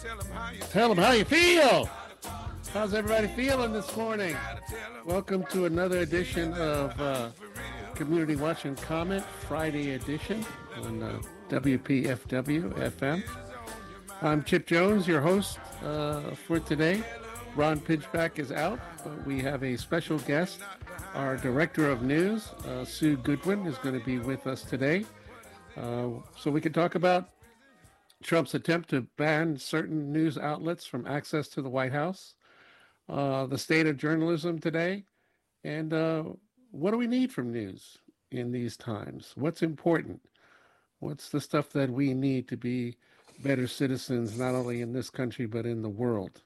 Tell them how you feel. How's everybody feeling this morning? Welcome to another edition of Community Watch and Comment, Friday edition on WPFW FM. I'm Chip Jones, your host for today. Ron Pinchback is out, but we have a special guest. Our Director of News, Sue Goodwin, is going to be with us today. So we can talk about Trump's attempt to ban certain news outlets from access to the White House, the state of journalism today, and what do we need from news in these times? What's important? What's the stuff that we need to be better citizens, not only in this country, but in the world?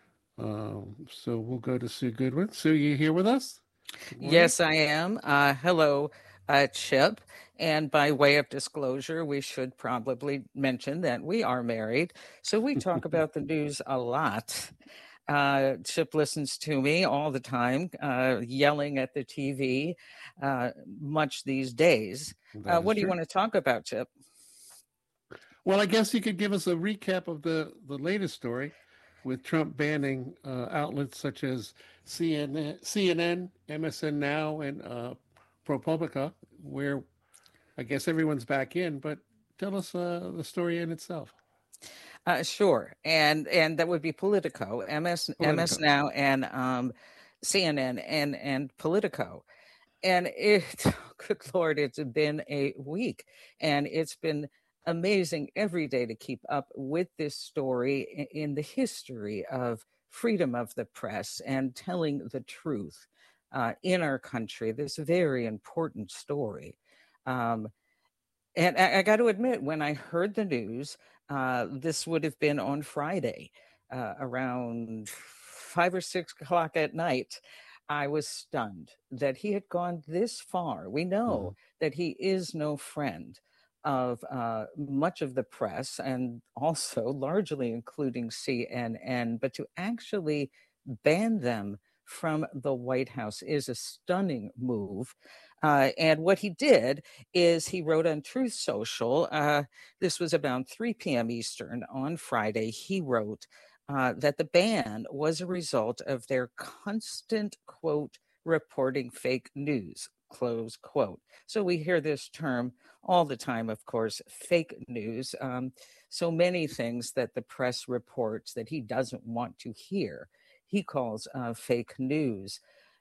So we'll go to Sue Goodwin. Sue, you here with us? Yes, I am. Hello, Chip. And by way of disclosure, we should probably mention that we are married. So we talk about the news a lot. Chip listens to me all the time, yelling at the TV, much these days. What do you want to talk about, Chip? Well, I guess you could give us a recap of the latest story with Trump banning outlets such as CNN, MSN Now, and ProPublica, where I guess everyone's back in. But tell us the story in itself. Sure, and that would be Politico, MS Now, and CNN and Politico. And good Lord, it's been a week, and it's been amazing every day to keep up with this story in the history of freedom of the press and telling the truth in our country, this very important story. And I got to admit, when I heard the news, this would have been on Friday around 5 or 6 o'clock at night, I was stunned that he had gone this far. We know that he is no friend of much of the press, and also largely including CNN, but to actually ban them from the White House is a stunning move. And what he did is he wrote on Truth Social, this was about 3 p.m. Eastern on Friday, he wrote that the ban was a result of their constant, quote, reporting fake news, close quote. So we hear this term all the time, of course, fake news. So many things that the press reports that he doesn't want to hear, he calls fake news.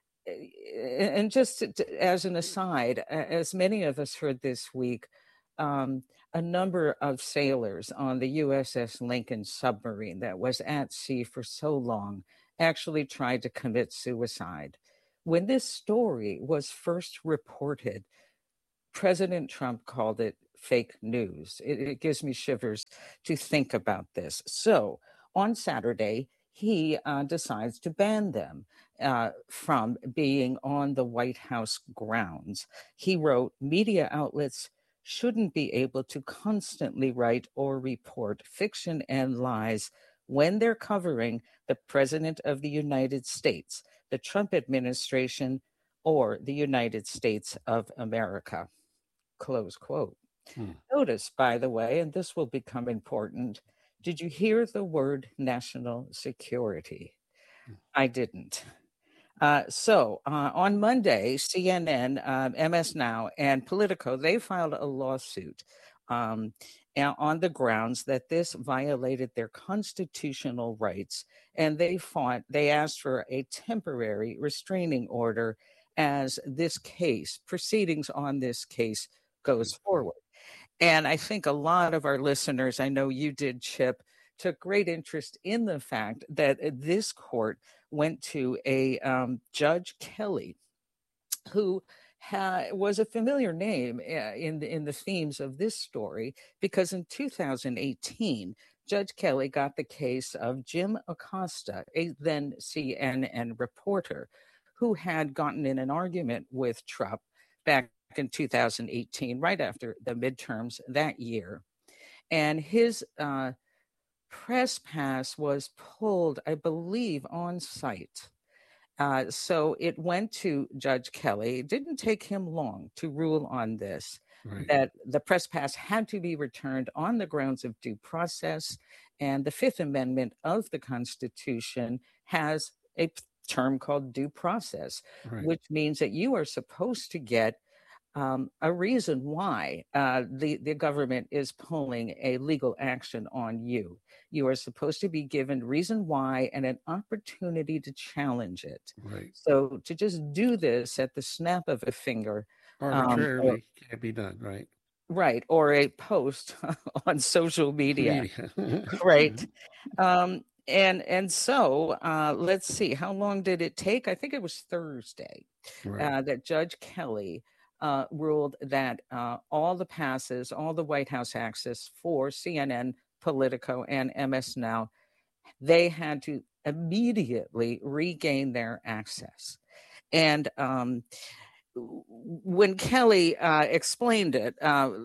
And just as an aside, as many of us heard this week, a number of sailors on the USS Lincoln submarine that was at sea for so long actually tried to commit suicide. When this story was first reported, President Trump called it fake news. It gives me shivers to think about this. So on Saturday, he decides to ban them from being on the White House grounds. He wrote, media outlets shouldn't be able to constantly write or report fiction and lies when they're covering the President of the United States, the Trump administration, or the United States of America, close quote. Notice, by the way, and this will become important, did you hear the word national security? I didn't. So on Monday, CNN, MS Now, and Politico, they filed a lawsuit on the grounds that this violated their constitutional rights, and they asked for a temporary restraining order as this case, proceedings on this case goes forward. And I think a lot of our listeners, I know you did, Chip, took great interest in the fact that this court went to a Judge Kelly, who was a familiar name in the themes of this story, because in 2018, Judge Kelly got the case of Jim Acosta, a then CNN reporter, who had gotten in an argument with Trump back in 2018, right after the midterms that year. And his press pass was pulled, I believe, on site. So it went to Judge Kelly. It didn't take him long to rule on this, that the press pass had to be returned on the grounds of due process And the Fifth Amendment of the Constitution has a term called due process, Right. which means that you are supposed to get a reason why the government is pulling a legal action on you. You are supposed to be given reason why and an opportunity to challenge it. Right. So to just do this at the snap of a finger, or, Arbitrarily can't be done, right? right, or a post on social media, Media. right? And so let's see, how long did it take? I think it was Thursday Right. that Judge Kelly ruled that all the passes, all the White House access for CNN, Politico, and MS Now, they had to immediately regain their access. And when Kelly explained it,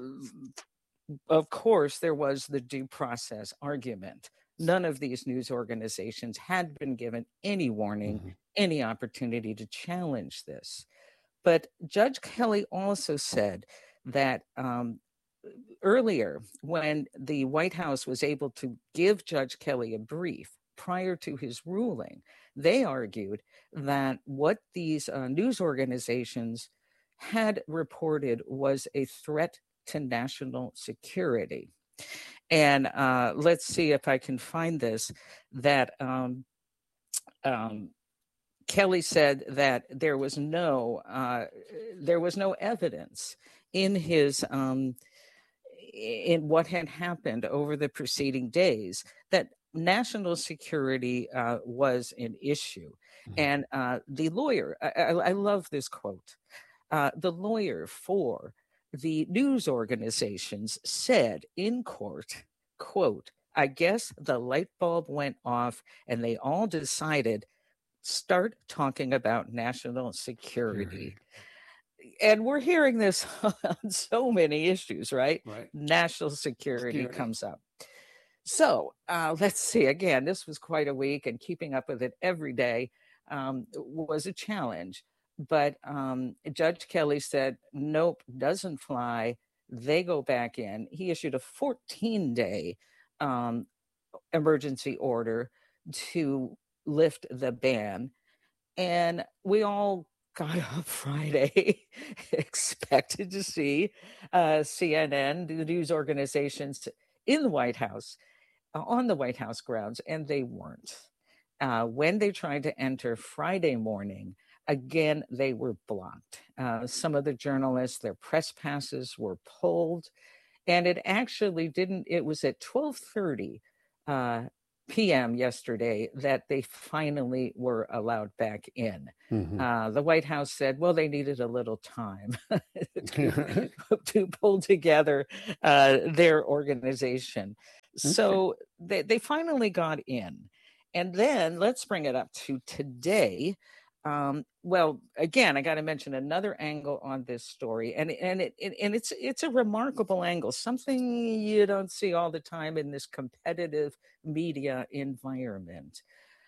of course, there was the due process argument. None of these news organizations had been given any warning, any opportunity to challenge this. But Judge Kelly also said that earlier, when the White House was able to give Judge Kelly a brief prior to his ruling, they argued that what these news organizations had reported was a threat to national security. And let's see if I can find this, that Kelly said that there was no evidence in his in what had happened over the preceding days that national security was an issue. And the lawyer, I love this quote. The lawyer for the news organizations said in court, quote, "I guess the light bulb went off and they all decided start talking about national security." And we're hearing this on so many issues, right? Right. National security comes up. So let's see. Again, this was quite a week, and keeping up with it every day was a challenge. But Judge Kelly said, nope, doesn't fly. They go back in. He issued a 14-day emergency order to lift the ban. And we all got up Friday, expected to see CNN, the news organizations in the White House, on the White House grounds, and they weren't. When they tried to enter Friday morning, again, they were blocked. Some of the journalists, their press passes were pulled, and it actually didn't, it was at 12:30 p.m. yesterday that they finally were allowed back in. The White House said, well, they needed a little time to pull together their organization. So they finally got in. And then let's bring it up to today. Well, again, I got to mention another angle on this story, and it's a remarkable angle, something you don't see all the time in this competitive media environment.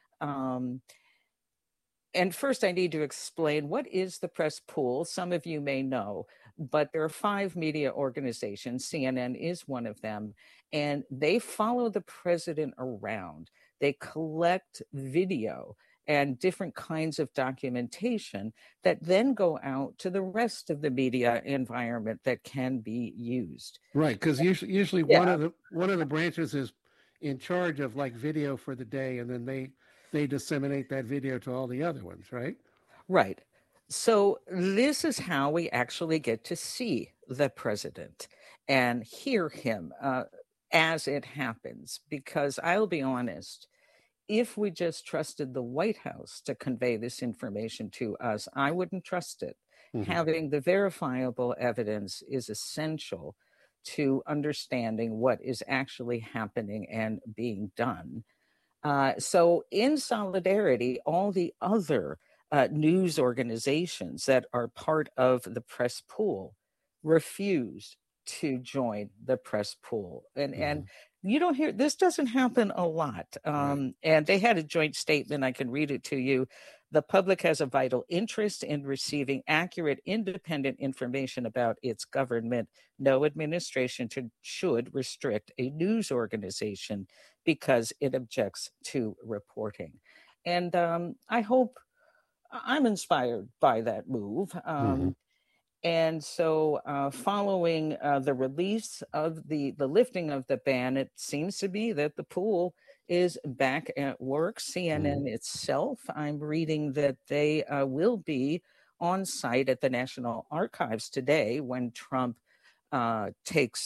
And first, I need to explain what is the press pool. Some of you may know, but there are 5 media organizations. CNN is one of them, and they follow the president around. They collect video and different kinds of documentation that then go out to the rest of the media environment that can be used. Right, because usually one of the branches is in charge of like video for the day, and then they disseminate that video to all the other ones, right? Right. So this is how we actually get to see the president and hear him as it happens. Because I'll be honest, if we just trusted the White House to convey this information to us, I wouldn't trust it. Having the verifiable evidence is essential to understanding what is actually happening and being done. So in solidarity, all the other news organizations that are part of the press pool refused to join the press pool. And you don't hear, this doesn't happen a lot. And they had a joint statement, I can read it to you, The public has a vital interest in receiving accurate, independent information about its government. No administration should restrict a news organization because it objects to reporting. And I hope I'm inspired by that move. And so, following the release of the lifting of the ban, it seems to be that the pool is back at work. CNN itself, I'm reading that they will be on site at the National Archives today when Trump takes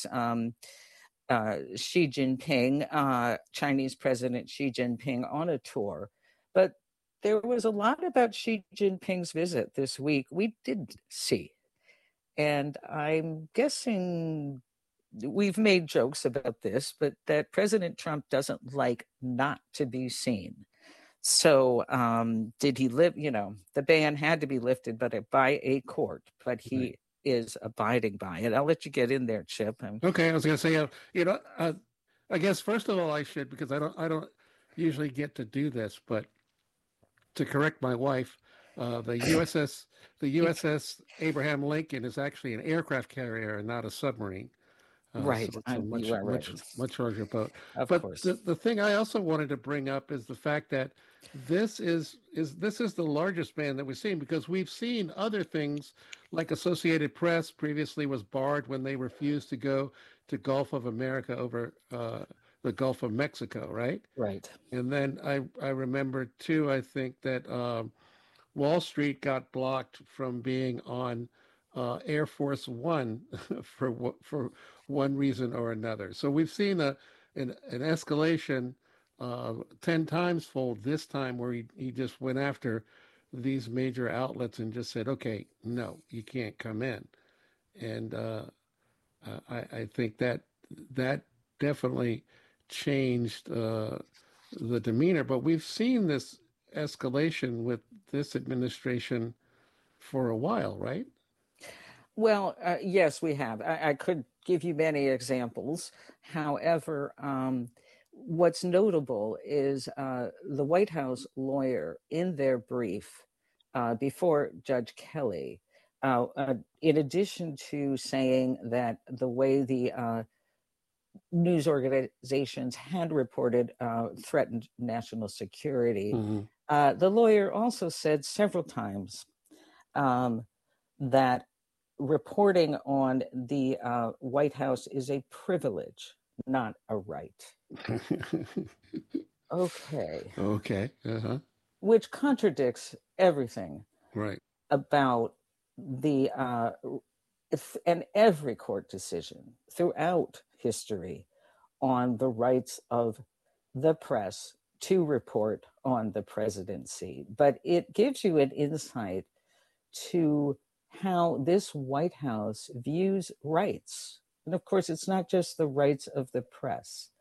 Xi Jinping, Chinese President Xi Jinping, on a tour. But there was a lot about Xi Jinping's visit this week we did see. And I'm guessing we've made jokes about this, but that President Trump doesn't like not to be seen. So did he live, the ban had to be lifted by a court, but he is abiding by it. I'll let you get in there, Chip. Okay, I was going to say, I guess first of all I should, because I don't usually get to do this, but to correct my wife, the USS Abraham Lincoln is actually an aircraft carrier and not a submarine. Right. So it's a much larger boat. Of but course. The thing I also wanted to bring up is the fact that this is the largest ban that we've seen, because we've seen other things like Associated Press previously was barred when they refused to go to Gulf of America over the Gulf of Mexico, right? Right. And then I remember too, I think that Wall Street got blocked from being on Air Force One for one reason or another. So we've seen an escalation 10 times fold this time, where he just went after these major outlets and just said, okay, no, you can't come in. And I think that definitely changed the demeanor. But we've seen this escalation with this administration for a while, right? Well, yes, we have. I could give you many examples. However, what's notable is the White House lawyer in their brief before Judge Kelly, in addition to saying that the way the news organizations had reported threatened national security, the lawyer also said several times that reporting on the White House is a privilege, not a right. Okay. Which contradicts everything about the and every court decision throughout history on the rights of the press to report on the presidency. But it gives you an insight to how this White House views rights. And of course, it's not just the rights of the press.